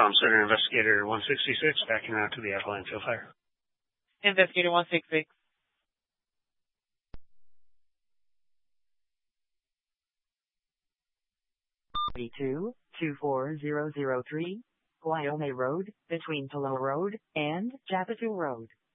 Palm Center Investigator 166, backing out to the Apple landfill fire. Investigator 166. 24003, Guayome Road, between Palo Road and Japatu Road.